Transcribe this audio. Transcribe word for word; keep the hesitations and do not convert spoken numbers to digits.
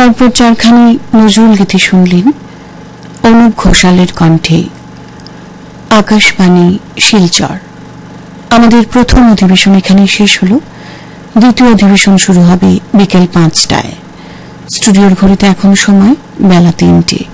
পরপর চারখানি নজরুল গীতি শুনলেন অনুপ ঘোষালের কণ্ঠে। আকাশবাণী শিলচর। আমাদের প্রথম অধিবেশন এখানে শেষ হল। দ্বিতীয় অধিবেশন শুরু হবে বিকেল পাঁচটায়। স্টুডিওর ঘড়িতে এখন সময় বেলা তিনটে।